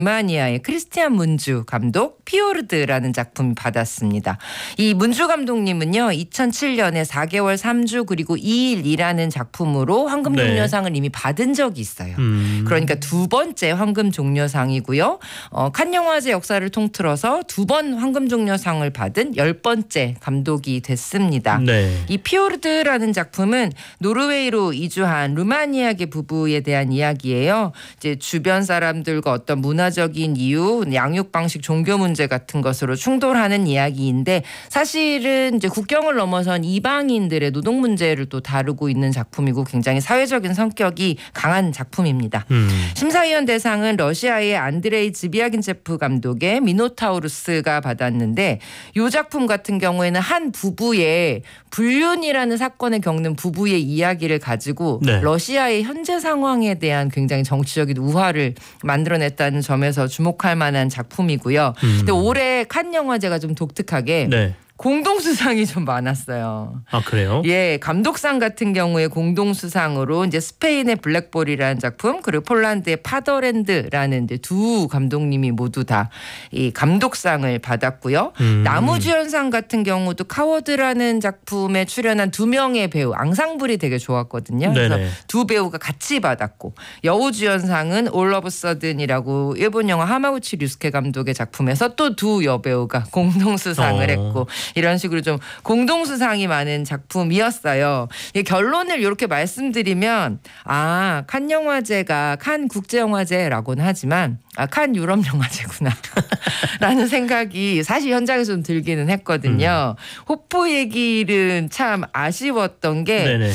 루마니아의 크리스티안 문주 감독 피오르드라는 작품이 받았습니다. 이 문주 감독님은요 2007년에 4개월 3주 그리고 2일이라는 작품으로 황금종려상을 이미 받은 적이 있어요. 그러니까 두 번째 황금종려상이고요. 칸 영화제 역사를 통틀어서 두 번 황금종려상을 받은 10번째 감독이 됐습니다. 네. 이 피오르드라는 작품은 노르웨이로 이주한 루마니아계 부부에 대한 이야기예요. 이제 주변 사람들과 어떤 문화적인 이유, 양육 방식, 종교 문제 같은 것으로 충돌하는 이야기인데 사실은 이제 국경을 넘어선 이방인들의 노동 문제를 또 다루고 있는 작품이고 굉장히 사회적인 성격이 강한 작품입니다. 심사위원 대상은 러시아의 안드레이 즈비아긴체프 감독의 미노타우루스가 받았는데 이 작품 같은 경우에는 한 부부의 불륜이라는 사건을 겪는 부부의 이야기를 가지고 네. 러시아의 현재 상황에 대한 굉장히 정치적인 우화를 만들어냈다는 점에서 주목할 만한 작품이고요. 근데 올해 칸 영화제가 좀 독특하게 네. 공동수상이 좀 많았어요. 아 그래요? 예, 감독상 같은 경우에 공동수상으로 이제 스페인의 블랙볼이라는 작품 그리고 폴란드의 파더랜드라는 이제 두 감독님이 모두 다 이 감독상을 받았고요. 나무주연상 같은 경우도 카워드라는 작품에 출연한 두 명의 배우 앙상블이 되게 좋았거든요. 그래서 네네. 두 배우가 같이 받았고 여우주연상은 올 오브 서든이라고 일본 영화 하마구치 류스케 감독의 작품에서 또 두 여배우가 공동수상을 했고 이런 식으로 좀 공동수상이 많은 작품이었어요. 결론을 이렇게 말씀드리면 칸 영화제가 칸 국제영화제라고는 하지만 칸 유럽영화제구나 라는 생각이 사실 현장에서 좀 들기는 했거든요. 호프 얘기는 참 아쉬웠던 게 네네.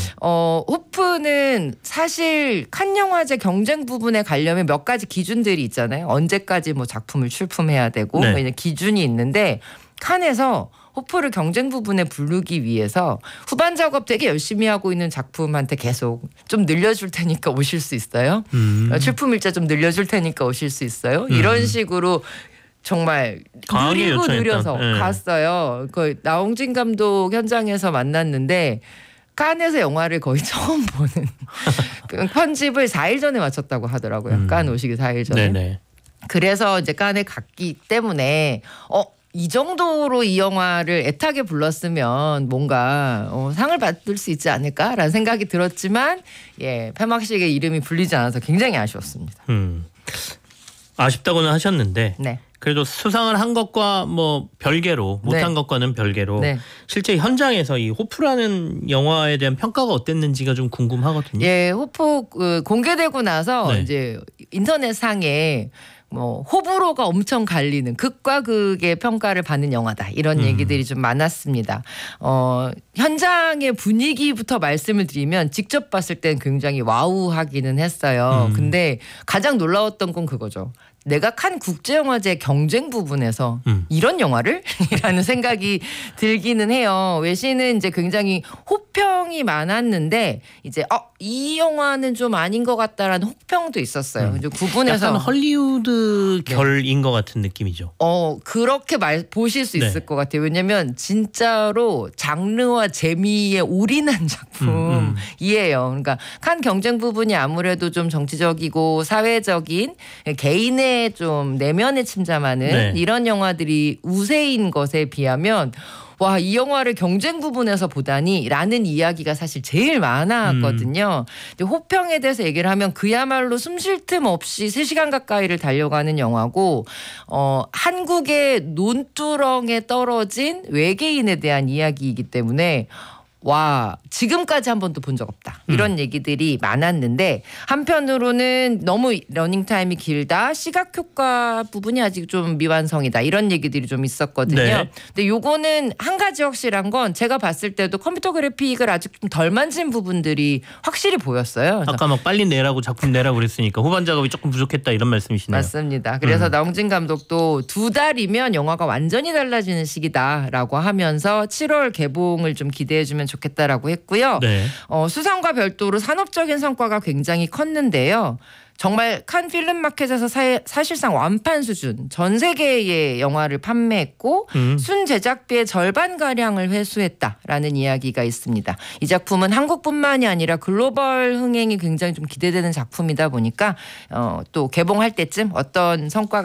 호프는 사실 칸 영화제 경쟁 부분에 가려면 몇 가지 기준들이 있잖아요. 언제까지 뭐 작품을 출품해야 되고 네. 뭐 이런 기준이 있는데 칸에서 호프를 경쟁 부분에 부르기 위해서 후반 작업 되게 열심히 하고 있는 작품한테 계속 좀 늘려줄 테니까 오실 수 있어요. 출품 일자 좀 늘려줄 테니까 오실 수 있어요. 이런 식으로 정말 강하게 느리고 요청했다. 느려서 네. 갔어요. 그 나홍진 감독 현장에서 만났는데 칸에서 영화를 거의 처음 보는 편집을 4일 전에 마쳤다고 하더라고요. 칸 오시기 4일 전에. 네네. 그래서 이제 칸에 갔기 때문에 이 정도로 이 영화를 애타게 불렀으면 뭔가 상을 받을 수 있지 않을까라는 생각이 들었지만 폐막식에 이름이 불리지 않아서 굉장히 아쉬웠습니다. 아쉽다고는 하셨는데 네. 그래도 수상을 한 것과 뭐 별개로 못한 네. 것과는 별개로 네. 실제 현장에서 이 호프라는 영화에 대한 평가가 어땠는지가 좀 궁금하거든요. 예, 호프 공개되고 나서 네. 이제 인터넷상에 뭐 호불호가 엄청 갈리는 극과 극의 평가를 받는 영화다 이런 얘기들이 좀 많았습니다. 현장의 분위기부터 말씀을 드리면 직접 봤을 땐 굉장히 와우하기는 했어요. 근데 가장 놀라웠던 건 그거죠. 내가 칸 국제영화제 경쟁 부분에서 이런 영화를? 라는 생각이 들기는 해요. 외신은 이제 굉장히 호평이 많았는데 이제 이 영화는 좀 아닌 것 같다라는 혹평도 있었어요. 이제 구분해서 약간 헐리우드 결인 것 같은 느낌이죠. 그렇게 보실 수 있을 네. 것 같아요. 왜냐하면 진짜로 장르와 재미에 올인한 작품이에요. 그러니까 칸 경쟁 부분이 아무래도 좀 정치적이고 사회적인 개인의 좀 내면에 침잠하는 네. 이런 영화들이 우세인 것에 비하면 와, 이 영화를 경쟁 부분에서 보다니 라는 이야기가 사실 제일 많았거든요. 호평에 대해서 얘기를 하면 그야말로 숨 쉴 틈 없이 3시간 가까이를 달려가는 영화고 한국의 논두렁에 떨어진 외계인에 대한 이야기이기 때문에 와, 지금까지 한 번도 본 적 없다. 이런 얘기들이 많았는데 한편으로는 너무 러닝타임이 길다. 시각효과 부분이 아직 좀 미완성이다. 이런 얘기들이 좀 있었거든요. 네. 근데 요거는 한 가지 확실한 건 제가 봤을 때도 컴퓨터 그래픽을 아직 좀 덜 만진 부분들이 확실히 보였어요. 아까 막 빨리 내라고 작품 내라고 그랬으니까 후반 작업이 조금 부족했다 이런 말씀이시네요. 맞습니다. 그래서 나홍진 감독도 2달이면 영화가 완전히 달라지는 시기다라고 하면서 7월 개봉을 좀 기대해주면 좋겠다라고 했고요. 네. 수상과 별도로 산업적인 성과가 굉장히 컸는데요. 정말 칸 필름마켓에서 사실상 완판 수준 전 세계의 영화를 판매했고 순 제작비의 절반 가량을 회수했다라는 이야기가 있습니다. 이 작품은 한국뿐만이 아니라 글로벌 흥행이 굉장히 좀 기대되는 작품이다 보니까 또 개봉할 때쯤 어떤 성과가